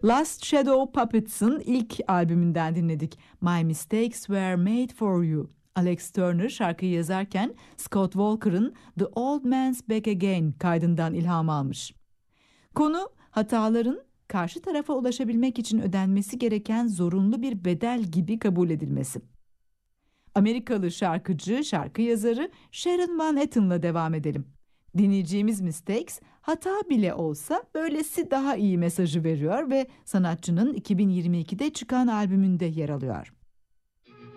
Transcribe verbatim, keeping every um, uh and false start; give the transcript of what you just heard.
Last Shadow Puppets'ın ilk albümünden dinledik. My Mistakes Were Made For You. Alex Turner şarkıyı yazarken Scott Walker'ın The Old Man's Back Again kaydından ilham almış. Konu hataların karşı tarafa ulaşabilmek için ödenmesi gereken zorunlu bir bedel gibi kabul edilmesi. Amerikalı şarkıcı, şarkı yazarı Sharon Van Etten'la devam edelim. Dinleyeceğimiz Mistakes, hata bile olsa böylesi daha iyi mesajı veriyor ve sanatçının iki bin yirmi ikide çıkan albümünde yer alıyor.